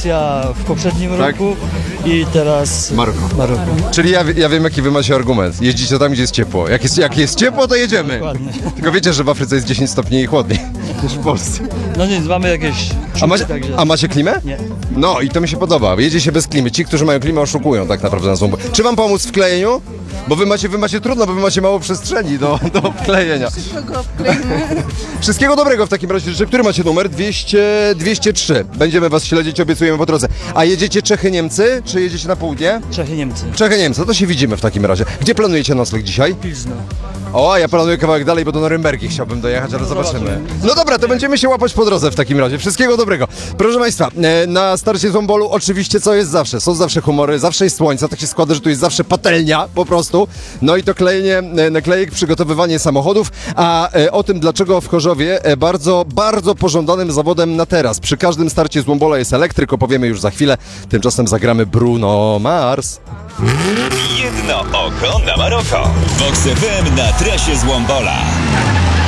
Francja w poprzednim Tak. roku i teraz Maroko. Maroko. Czyli ja wiem, jaki wy macie argument. Jeździcie tam, gdzie jest ciepło. Jak jest ciepło, to jedziemy. Dokładnie. Tylko wiecie, że w Afryce jest 10 stopni chłodniej niż w Polsce. No nic, mamy jakieś także... A macie klimę? Nie. No i to mi się podoba. Jedzie się bez klimy. Ci, którzy mają klimę, oszukują tak naprawdę na złą. Czy wam pomóc w klejeniu? Bo wy macie trudno, bo wy macie mało przestrzeni do wklejenia. Wszystkiego dobrego w takim razie. Który macie numer? 203. Będziemy was śledzić, obiecujemy po drodze. A jedziecie Czechy-Niemcy, czy jedziecie na południe? Czechy, Niemcy. Czechy-Niemcy, to się widzimy w takim razie. Gdzie planujecie nocleg dzisiaj? Pilzno. O, a ja planuję kawałek dalej, bo do Norymbergi chciałbym dojechać, ale zobaczymy. No dobra, to będziemy się łapać po drodze w takim razie. Wszystkiego dobrego. Proszę Państwa, na starcie Złombolu oczywiście co jest zawsze? Są zawsze humory, zawsze jest słońce, tak się składa, że tu jest zawsze patelnia po prostu. No i to klejenie naklejek, przygotowywanie samochodów, a o tym, dlaczego w Chorzowie bardzo, bardzo pożądanym zawodem na teraz. Przy każdym starcie Złombola jest elektryk, opowiemy już za chwilę. Tymczasem zagramy Bruno Mars. Jedno oko na Maroko. Vox FM na trasie Złombola.